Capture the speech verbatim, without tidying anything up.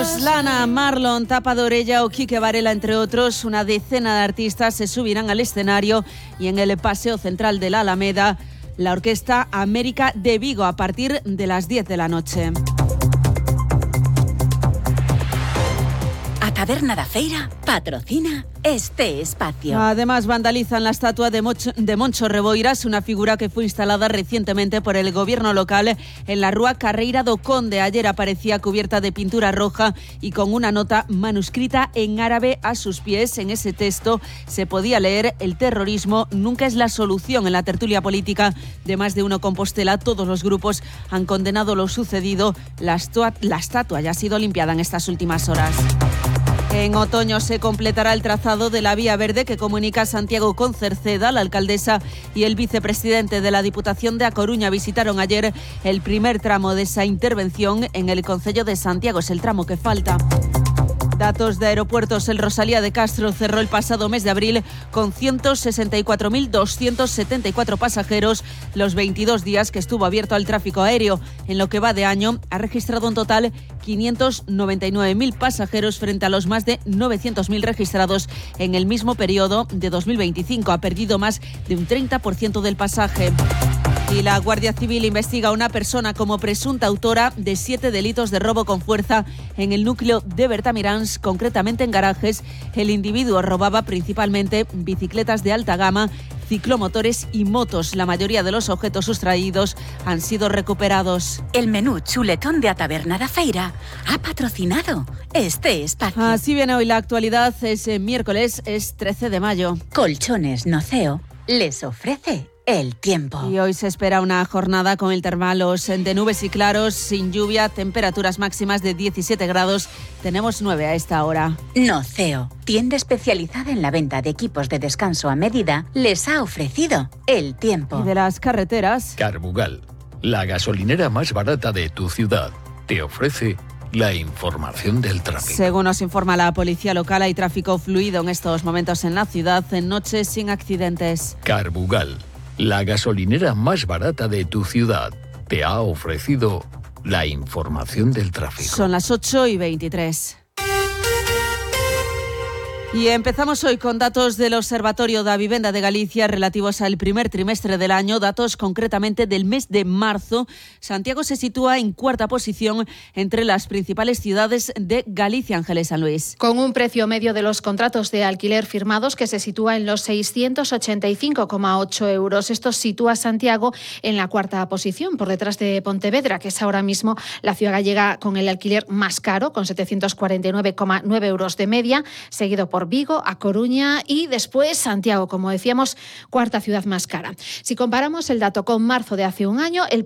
Lana, Marlon, Tapa de Orella o Quique Varela, entre otros, una decena de artistas se subirán al escenario y en el Paseo Central de la Alameda, la Orquesta América de Vigo a partir de las diez de la noche. A Taberna da Feira patrocina este espacio. Además, vandalizan la estatua de, Mocho, de Moncho Reboiras, una figura que fue instalada recientemente por el gobierno local en la Rúa Carreira do Conde. Ayer aparecía cubierta de pintura roja y con una nota manuscrita en árabe a sus pies. En ese texto se podía leer: el terrorismo nunca es la solución. En la tertulia política de Más de Uno Compostela, todos los grupos han condenado lo sucedido. La, estua, la estatua ya ha sido limpiada en estas últimas horas. En otoño se completará el trazado de la vía verde que comunica Santiago con Cerceda. La alcaldesa y el vicepresidente de la Diputación de A Coruña visitaron ayer el primer tramo de esa intervención en el concello de Santiago. Es el tramo que falta. Datos de Aeropuertos. El Rosalía de Castro cerró el pasado mes de abril con ciento sesenta y cuatro mil doscientos setenta y cuatro pasajeros los veintidós días que estuvo abierto al tráfico aéreo. En lo que va de año ha registrado un total quinientos noventa y nueve mil pasajeros frente a los más de novecientos mil registrados en el mismo periodo de dos mil veinticinco. Ha perdido más de un treinta por ciento del pasaje. Y la Guardia Civil investiga a una persona como presunta autora de siete delitos de robo con fuerza en el núcleo de Bertamiráns, concretamente en Garajes. El individuo robaba principalmente bicicletas de alta gama, ciclomotores y motos. La mayoría de los objetos sustraídos han sido recuperados. El menú chuletón de A Taberna da Feira ha patrocinado este espacio. Así viene hoy la actualidad. Es eh, miércoles, es trece de mayo. Colchones Noceo les ofrece el tiempo. Y hoy se espera una jornada con intervalos de nubes y claros, sin lluvia, temperaturas máximas de diecisiete grados. Tenemos nueve a esta hora. Noceo, tienda especializada en la venta de equipos de descanso a medida, les ha ofrecido el tiempo. Y de las carreteras, Carbugal, la gasolinera más barata de tu ciudad, te ofrece la información del tráfico. Según nos informa la policía local, hay tráfico fluido en estos momentos en la ciudad, en noches sin accidentes. Carbugal, la gasolinera más barata de tu ciudad, te ha ofrecido la información del tráfico. Son las ocho y veintitrés. Y empezamos hoy con datos del Observatorio da Vivenda de Galicia relativos al primer trimestre del año, datos concretamente del mes de marzo. Santiago se sitúa en cuarta posición entre las principales ciudades de Galicia. Ángeles San Luis. Con un precio medio de los contratos de alquiler firmados que se sitúa en los seiscientos ochenta y cinco coma ocho euros. Esto sitúa a Santiago en la cuarta posición, por detrás de Pontevedra, que es ahora mismo la ciudad gallega con el alquiler más caro, con setecientos cuarenta y nueve coma nueve euros de media, seguido por Vigo, A Coruña y después Santiago, como decíamos, cuarta ciudad más cara. Si comparamos el dato con marzo de hace un año, el